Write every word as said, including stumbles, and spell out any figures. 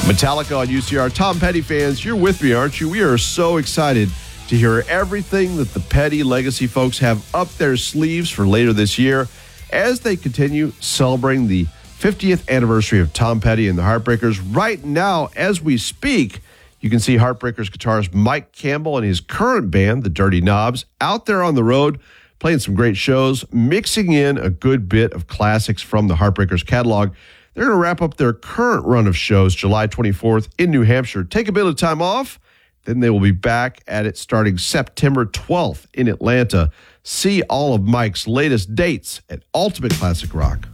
Metallica on U C R. Tom Petty fans, you're with me, aren't you? We are so excited to hear everything that the Petty Legacy folks have up their sleeves for later this year as they continue celebrating the fiftieth anniversary of Tom Petty and the Heartbreakers. Right now, as we speak, you can see Heartbreakers guitarist Mike Campbell and his current band, the Dirty Knobs, out there on the road playing some great shows, mixing in a good bit of classics from the Heartbreakers catalog. They're going to wrap up their current run of shows July twenty-fourth in New Hampshire. Take a bit of time off. Then they will be back at it starting September twelfth in Atlanta. See all of Mike's latest dates at Ultimate Classic Rock.